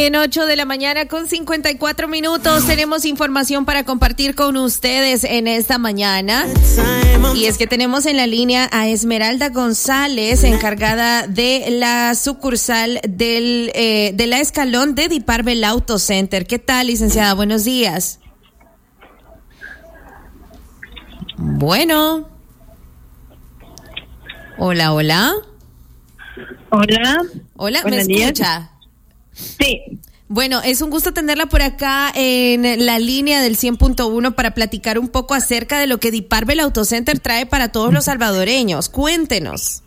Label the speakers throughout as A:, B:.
A: Bien, 8 de la mañana con 54 minutos. Tenemos información para compartir con ustedes en esta mañana. Y es que tenemos en la línea a Esmeralda González, encargada de la sucursal de la Escalón de Diparvel Auto Center. ¿Qué tal, licenciada? Buenos días. Bueno. Hola, hola.
B: Hola.
A: Hola, ¿me escucha?
B: Sí.
A: Bueno, es un gusto tenerla por acá en la línea del 100.1 para platicar un poco acerca de lo que Diparvel Auto Center trae para todos los salvadoreños. Cuéntenos.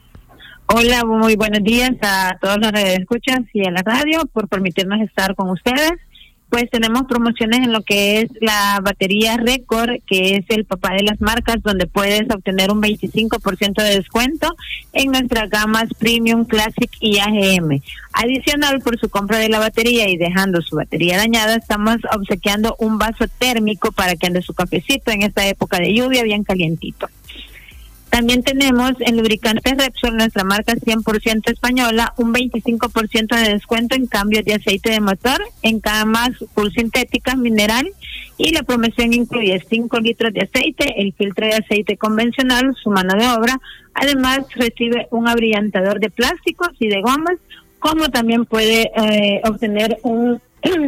B: Hola, muy buenos días a todos los que escuchan y a la radio por permitirnos estar con ustedes. Pues tenemos promociones en lo que es la batería Record, que es el papá de las marcas, donde puedes obtener un 25% de descuento en nuestras gamas Premium, Classic y AGM. Adicional, por su compra de la batería y dejando su batería dañada, estamos obsequiando un vaso térmico para que ande su cafecito en esta época de lluvia bien calientito. También tenemos en lubricantes Repsol, nuestra marca 100% española, un 25% de descuento en cambios de aceite de motor, en camas full sintéticas, mineral, y la promoción incluye 5 litros de aceite, el filtro de aceite convencional, su mano de obra. Además, recibe un abrillantador de plásticos y de gomas, como también puede obtener un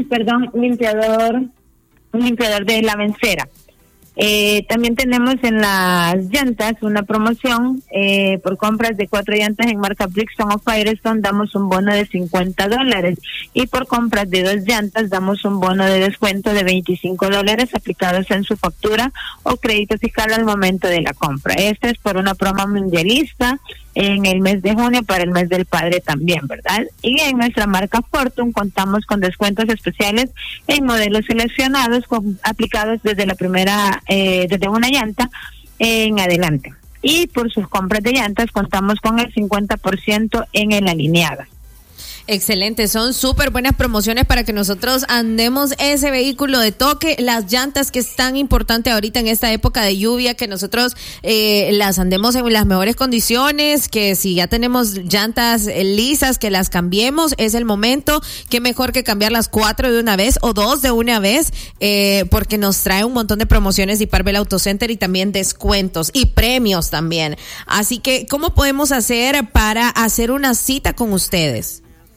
B: limpiador de la vencera. También tenemos en las llantas una promoción por compras de 4 llantas en marca Bridgestone o Firestone damos un bono de $50 y por compras de 2 llantas damos un bono de descuento de $25 aplicados en su factura o crédito fiscal al momento de la compra. Esta es por una promo mundialista en el mes de junio para el mes del padre también, ¿verdad? Y en nuestra marca Fortune contamos con descuentos especiales en modelos seleccionados aplicados desde la primera, desde una llanta en adelante. Y por sus compras de llantas contamos con el 50% en el alineado.
A: Excelente, son súper buenas promociones para que nosotros andemos ese vehículo de toque, las llantas que es tan importante ahorita en esta época de lluvia, que nosotros las andemos en las mejores condiciones, que si ya tenemos llantas lisas, que las cambiemos, es el momento. Qué mejor que cambiar las 4 de una vez o 2 de una vez, porque nos trae un montón de promociones Diparvel Auto Center y también descuentos y premios también. Así que, ¿cómo podemos hacer para hacer una cita con ustedes?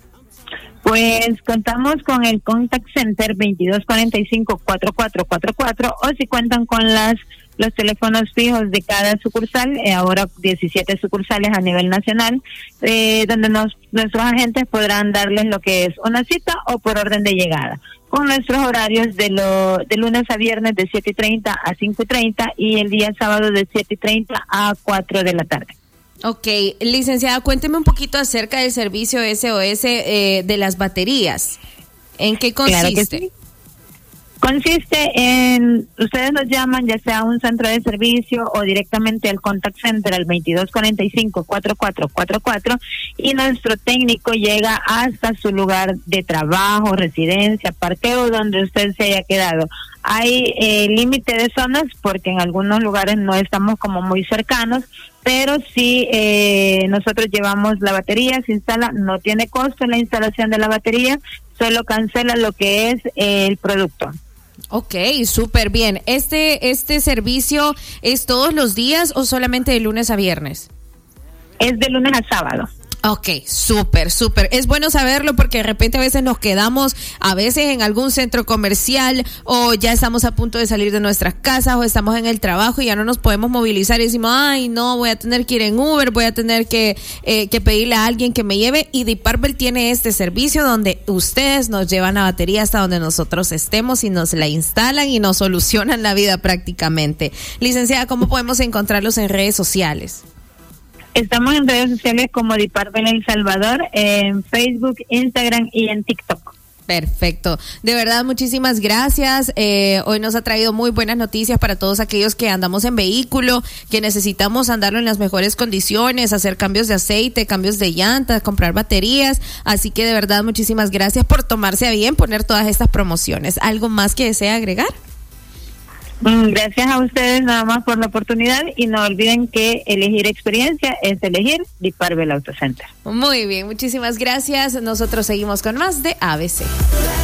B: Pues contamos con el Contact Center 2245-4444 o si cuentan con los teléfonos fijos de cada sucursal, ahora 17 sucursales a nivel nacional, donde nuestros agentes podrán darles lo que es una cita o por orden de llegada, con nuestros horarios de lunes a viernes de 7:30 a 5:30 y el día sábado de 7:30 a 4 de la tarde.
A: Ok, licenciada, cuénteme un poquito acerca del servicio SOS de las baterías. ¿En qué consiste?
B: Claro que sí. Consiste en, ustedes nos llaman ya sea a un centro de servicio o directamente al Contact Center al 2245-4444 y nuestro técnico llega hasta su lugar de trabajo, residencia, parqueo, donde usted se haya quedado. Hay límite de zonas porque en algunos lugares no estamos como muy cercanos, pero sí nosotros llevamos la batería, se instala, no tiene costo la instalación de la batería, solo cancela lo que es el producto.
A: Ok, súper bien. ¿Este servicio es todos los días o solamente de lunes a viernes?
B: Es de lunes a sábado.
A: Ok, súper. Es bueno saberlo porque de repente a veces nos quedamos en algún centro comercial o ya estamos a punto de salir de nuestras casas o estamos en el trabajo y ya no nos podemos movilizar y decimos, ay no, voy a tener que ir en Uber, voy a tener que pedirle a alguien que me lleve, y Diparvel tiene este servicio donde ustedes nos llevan la batería hasta donde nosotros estemos y nos la instalan y nos solucionan la vida prácticamente. Licenciada, ¿cómo podemos encontrarlos en redes sociales?
B: Estamos en redes sociales como Diparvel El Salvador, en Facebook, Instagram y en TikTok.
A: Perfecto. De verdad, muchísimas gracias. Hoy nos ha traído muy buenas noticias para todos aquellos que andamos en vehículo, que necesitamos andarlo en las mejores condiciones, hacer cambios de aceite, cambios de llantas, comprar baterías. Así que de verdad, muchísimas gracias por tomarse a bien poner todas estas promociones. ¿Algo más que desea agregar?
B: Gracias a ustedes nada más por la oportunidad y no olviden que elegir experiencia es elegir Deep Barbell Auto Center.
A: Muy bien, muchísimas gracias. Nosotros seguimos con más de ABC.